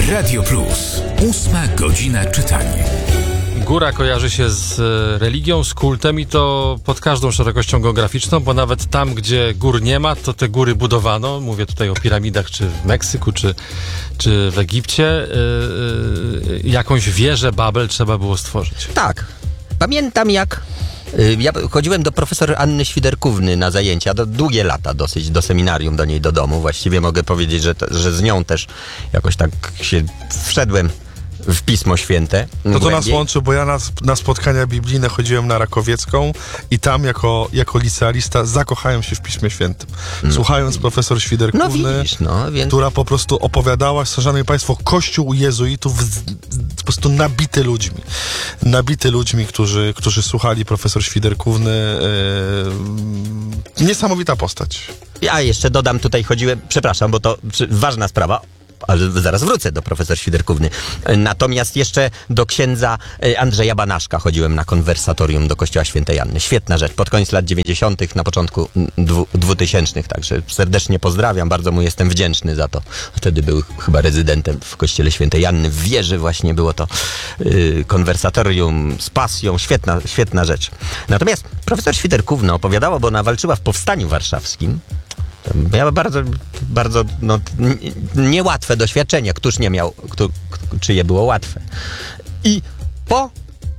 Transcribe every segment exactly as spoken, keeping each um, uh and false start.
Radio Plus. Ósma godzina czytania. Góra kojarzy się z religią, z kultem i to pod każdą szerokością geograficzną, bo nawet tam, gdzie gór nie ma, to te góry budowano. Mówię tutaj o piramidach, czy w Meksyku, czy, czy w Egipcie. Yy, yy, jakąś wieżę Babel trzeba było stworzyć. Tak. Pamiętam jak... Yy, ja chodziłem do profesor Anny Świderkówny na zajęcia, do, długie lata dosyć, do seminarium, do niej do domu. Właściwie mogę powiedzieć, że, to, że z nią też jakoś tak się wszedłem w Pismo Święte. To to nas łączy, bo ja na, na spotkania biblijne chodziłem na Rakowiecką i tam jako, jako licealista zakochałem się w Piśmie Świętym. No. Słuchając profesor Świderkówny, no widzisz, no, więc... która po prostu opowiadała, szanowni państwo, kościół jezuitów z, po prostu nabity ludźmi. Nabity ludźmi, którzy, którzy słuchali profesor Świderkówny. Yy, niesamowita postać. Ja jeszcze dodam, tutaj chodziłem, przepraszam, bo to ważna sprawa, ale zaraz wrócę do profesor Świderkówny. Natomiast jeszcze do księdza Andrzeja Banaszka chodziłem na konwersatorium do Kościoła Świętej Anny. Świetna rzecz. Pod koniec lat dziewięćdziesiątych, na początku dwutysięcznych, także serdecznie pozdrawiam. Bardzo mu jestem wdzięczny za to. Wtedy był chyba rezydentem w Kościele Świętej Anny. W wieży właśnie było to yy, konwersatorium z pasją. Świetna, świetna rzecz. Natomiast profesor Świderkówna opowiadała, bo ona walczyła w Powstaniu Warszawskim. Ja bardzo, bardzo no, niełatwe doświadczenie. Któż nie miał, kto, czyje było łatwe. I po,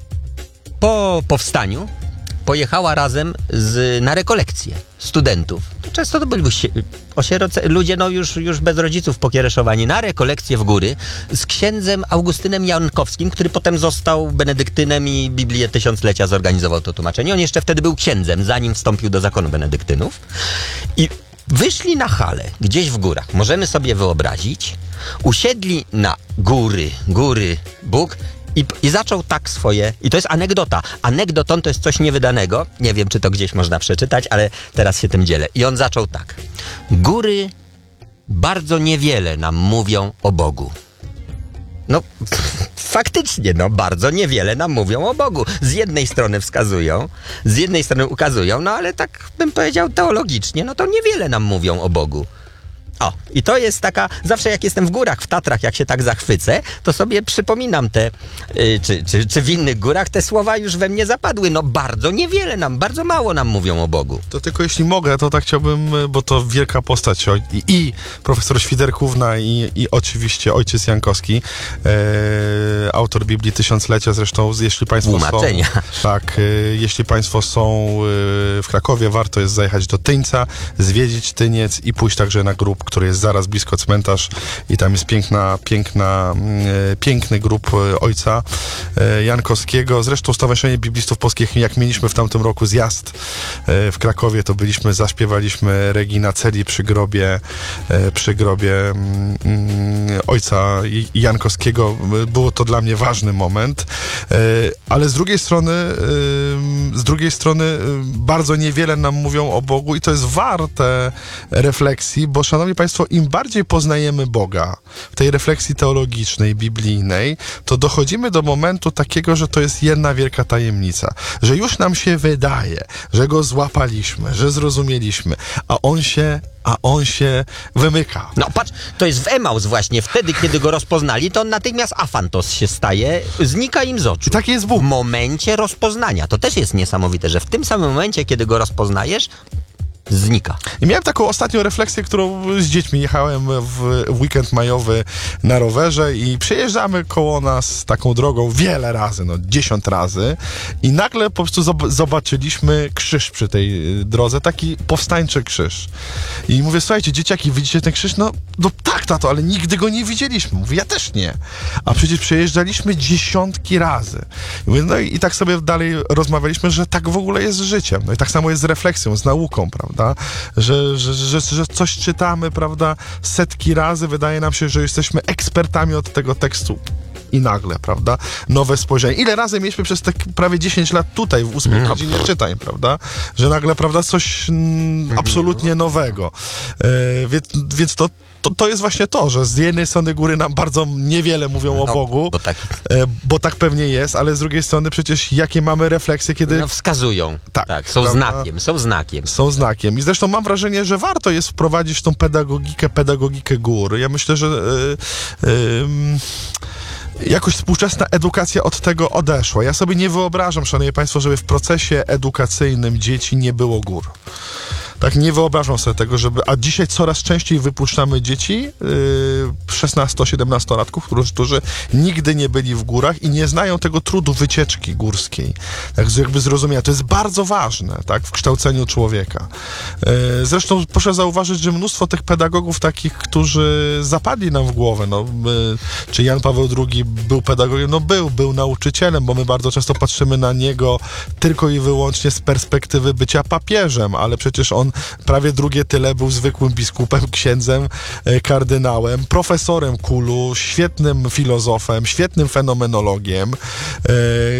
po powstaniu pojechała razem z, na rekolekcje studentów. Często to byli osieroce, ludzie no już, już bez rodziców pokiereszowani, na rekolekcje w góry z księdzem Augustynem Jankowskim, który potem został benedyktynem i Biblię Tysiąclecia zorganizował to tłumaczenie. On jeszcze wtedy był księdzem, zanim wstąpił do zakonu benedyktynów. I wyszli na halę, gdzieś w górach, możemy sobie wyobrazić, usiedli na góry, góry Bóg i, i zaczął tak swoje, i to jest anegdota. Anegdoton to jest coś niewydanego, nie wiem, czy to gdzieś można przeczytać, ale teraz się tym dzielę. I on zaczął tak. Góry bardzo niewiele nam mówią o Bogu. No, faktycznie, no, bardzo niewiele nam mówią o Bogu. Z jednej strony wskazują, z jednej strony ukazują, no ale tak bym powiedział teologicznie, no to niewiele nam mówią o Bogu. O, i to jest taka, zawsze jak jestem w górach, w Tatrach, jak się tak zachwycę, to sobie przypominam te, yy, czy, czy, czy w innych górach te słowa już we mnie zapadły. No bardzo niewiele nam, bardzo mało nam mówią o Bogu. To tylko jeśli mogę, to tak chciałbym, bo to wielka postać i, i profesor Świderkówna i, i oczywiście ojciec Jankowski, e, autor Biblii Tysiąclecia, zresztą jeśli państwo Tłumaczenia. są... Tak, e, jeśli państwo są e, w Krakowie, warto jest zajechać do Tyńca, zwiedzić Tyniec i pójść także na grób, który jest zaraz blisko cmentarz i tam jest piękna, piękna, e, piękny grób ojca e, Jankowskiego. Zresztą Stowarzyszenie Biblistów Polskich, jak mieliśmy w tamtym roku zjazd e, w Krakowie, to byliśmy, zaśpiewaliśmy Regina Celi przy grobie, e, przy grobie mm, ojca Jankowskiego. Było to dla mnie ważny moment, e, ale z drugiej strony e, z drugiej strony e, bardzo niewiele nam mówią o Bogu i to jest warte refleksji, bo szanowni państwo, im bardziej poznajemy Boga w tej refleksji teologicznej, biblijnej, to dochodzimy do momentu takiego, że to jest jedna wielka tajemnica, że już nam się wydaje, że Go złapaliśmy, że zrozumieliśmy, a On się a on się wymyka. No patrz, to jest w Emaus właśnie, wtedy, kiedy Go rozpoznali, to on natychmiast afantos się staje, znika im z oczu. I taki jest Bóg. W momencie rozpoznania. To też jest niesamowite, że w tym samym momencie, kiedy Go rozpoznajesz, znika. I miałem taką ostatnią refleksję, którą z dziećmi jechałem w weekend majowy na rowerze i przejeżdżamy koło nas taką drogą wiele razy, no dziesiąt razy i nagle po prostu zob- zobaczyliśmy krzyż przy tej drodze, taki powstańczy krzyż. I mówię, słuchajcie, dzieciaki, widzicie ten krzyż? No, no tak, tato, ale nigdy go nie widzieliśmy. Mówię, ja też nie. A przecież przejeżdżaliśmy dziesiątki razy. I mówię, no i, i tak sobie dalej rozmawialiśmy, że tak w ogóle jest z życiem. No i tak samo jest z refleksją, z nauką, prawda? Że, że, że, że coś czytamy, prawda, setki razy, wydaje nam się, że jesteśmy ekspertami od tego tekstu i nagle, prawda, nowe spojrzenie. Ile razy mieliśmy przez te prawie dziesięć lat tutaj w ósmej no. godzinie czytań, prawda, że nagle, prawda, coś mm, absolutnie nowego. E, więc, więc to to, to jest właśnie to, że z jednej strony góry nam bardzo niewiele mówią o No, Bogu, bo tak- e, bo tak pewnie jest, ale z drugiej strony przecież jakie mamy refleksje, kiedy No wskazują. Tak, tak są prawda? znakiem, są znakiem. są znakiem. I zresztą mam wrażenie, że warto jest wprowadzić tą pedagogikę, pedagogikę gór. Ja myślę, że yy, yy, jakoś współczesna edukacja od tego odeszła. Ja sobie nie wyobrażam, szanowni państwo, żeby w procesie edukacyjnym dzieci nie było gór. Tak, nie wyobrażam sobie tego, żeby... A dzisiaj coraz częściej wypuszczamy dzieci, yy, szesnasto-siedemnastolatków, którzy, którzy nigdy nie byli w górach i nie znają tego trudu wycieczki górskiej. Tak, jakby zrozumienia. To jest bardzo ważne, tak, w kształceniu człowieka. Yy, zresztą proszę zauważyć, że mnóstwo tych pedagogów takich, którzy zapadli nam w głowę, no, yy, czy Jan Paweł drugi był pedagogiem? No był, był nauczycielem, bo my bardzo często patrzymy na niego tylko i wyłącznie z perspektywy bycia papieżem, ale przecież on prawie drugie tyle był zwykłym biskupem, księdzem, e, kardynałem, profesorem kulu, świetnym filozofem, świetnym fenomenologiem, e,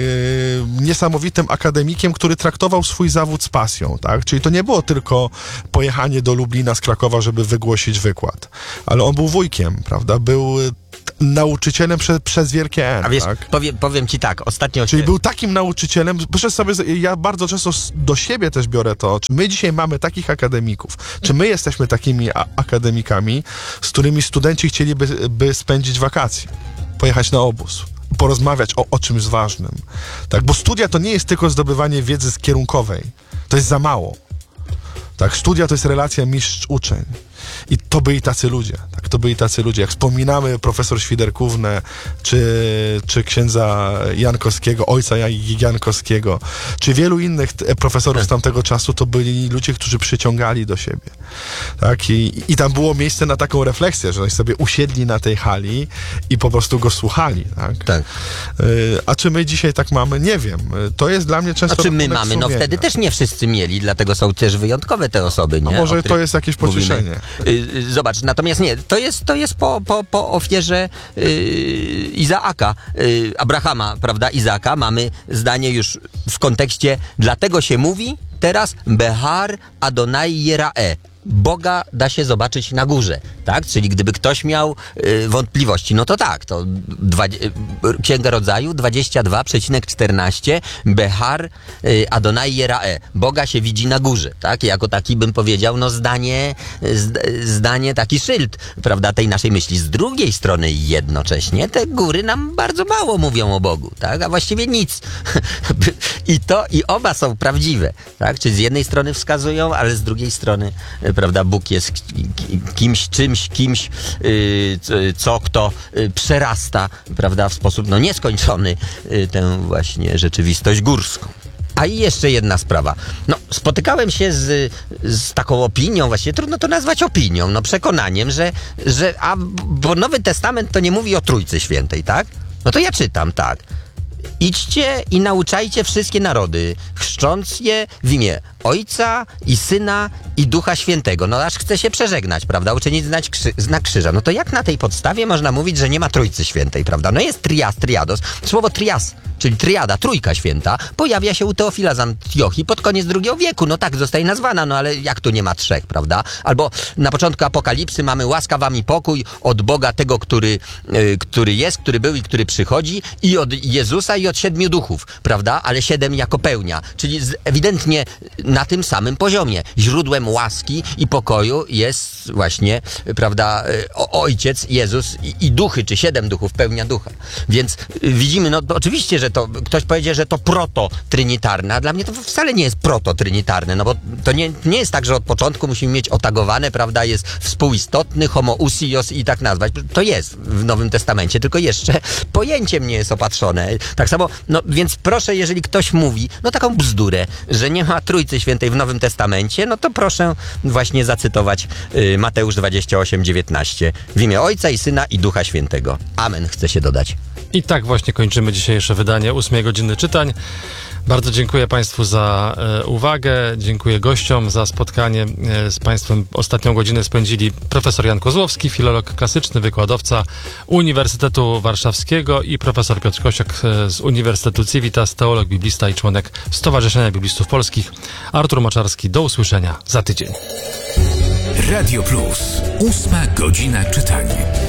niesamowitym akademikiem, który traktował swój zawód z pasją, tak? Czyli to nie było tylko pojechanie do Lublina z Krakowa, żeby wygłosić wykład, ale on był wujkiem, prawda? Był nauczycielem prze, przez wielkie N, A wiesz, tak? powiem, powiem ci tak, ostatnio... Czyli był takim nauczycielem, proszę sobie, ja bardzo często s- do siebie też biorę to, czy my dzisiaj mamy takich akademików, czy my jesteśmy takimi a- akademikami, z którymi studenci chcieliby by spędzić wakacje, pojechać na obóz, porozmawiać o, o czymś ważnym, tak, bo studia to nie jest tylko zdobywanie wiedzy kierunkowej, to jest za mało. Tak, studia to jest relacja mistrz-uczeń. I to byli tacy ludzie, tak, to byli tacy ludzie. Jak wspominamy profesor Świderkównę, czy, czy księdza Jankowskiego, ojca Jankowskiego, czy wielu innych t- profesorów z tamtego czasu, to byli ludzie, którzy przyciągali do siebie. Tak, i, i tam było miejsce na taką refleksję, że oni sobie usiedli na tej hali i po prostu go słuchali. Tak? Tak. Y, a czy my dzisiaj tak mamy? Nie wiem. Y, To jest dla mnie często... Znaczy my rachunek mamy, no sumienia. wtedy też nie wszyscy mieli, dlatego są też wyjątkowe te osoby, nie? A może O to których jest jakieś mówimy. pocieszenie. Y, y, Zobacz, natomiast nie, to jest, to jest po, po, po ofierze y, Izaaka, y, Abrahama, prawda, Izaaka, mamy zdanie już w kontekście, dlatego się mówi teraz Behar Adonai Yerae. Boga da się zobaczyć na górze, tak? Czyli gdyby ktoś miał y, wątpliwości, no to tak, to dwa, y, Księga Rodzaju dwadzieścia dwa przecinek czternaście Behar y, Adonai Yerae. Boga się widzi na górze, tak? Jako taki bym powiedział, no zdanie, zd, zdanie, taki szyld, prawda, tej naszej myśli. Z drugiej strony jednocześnie te góry nam bardzo mało mówią o Bogu, tak? A właściwie nic. I to, i oba są prawdziwe, tak? Czyli z jednej strony wskazują, ale z drugiej strony, prawda, Bóg jest kimś, czymś, kimś, yy, co kto yy, przerasta, prawda, w sposób no nieskończony yy, tę właśnie rzeczywistość górską. A i jeszcze jedna sprawa. No, spotykałem się z, z taką opinią, właściwie trudno to nazwać opinią, no przekonaniem, że, że a, bo Nowy Testament to nie mówi o Trójcy Świętej, tak? No to ja czytam, tak. Idźcie i nauczajcie wszystkie narody, chrzcząc je w imię Ojca i Syna i Ducha Świętego. No aż chce się przeżegnać, prawda? Uczynić znać krzy- znak krzyża. No to jak na tej podstawie można mówić, że nie ma Trójcy Świętej, prawda? No jest trias, triados. Słowo trias, czyli triada, Trójka Święta, pojawia się u Teofila z Antiochii pod koniec drugiego wieku. No tak zostaje nazwana, no ale jak tu nie ma trzech, prawda? Albo na początku Apokalipsy mamy łaska wam i pokój od Boga tego, który, yy, który jest, który był i który przychodzi, i od Jezusa i od siedmiu duchów, prawda? Ale siedem jako pełnia, czyli z, ewidentnie na tym samym poziomie. Źródłem łaski i pokoju jest właśnie, prawda, o, Ojciec, Jezus i, i duchy, czy siedem duchów, pełnia ducha. Więc y, widzimy, no oczywiście, że to, ktoś powiedzie, że to proto-trynitarne, a dla mnie to wcale nie jest proto-trynitarne, no bo to nie, nie jest tak, że od początku musimy mieć otagowane, prawda, jest współistotny, homoousios i tak nazwać. To jest w Nowym Testamencie, tylko jeszcze pojęciem nie jest opatrzone. Tak samo, no więc proszę, jeżeli ktoś mówi, no taką bzdurę, że nie ma Trójcy Świętej w Nowym Testamencie, no to proszę właśnie zacytować y, Mateusz dwadzieścia osiem dziewiętnaście. W imię Ojca i Syna i Ducha Świętego. Amen, chcę się dodać. I tak właśnie kończymy dzisiejsze wydanie ósmej godziny czytań. Bardzo dziękuję Państwu za e, uwagę, dziękuję gościom za spotkanie. E, z Państwem ostatnią godzinę spędzili profesor Jan Kozłowski, filolog klasyczny, wykładowca Uniwersytetu Warszawskiego, i profesor Piotr Kosiak e, z Uniwersytetu Civitas, teolog, biblista i członek Stowarzyszenia Biblistów Polskich. Artur Moczarski, do usłyszenia za tydzień. Radio Plus. Ósma godzina czytania.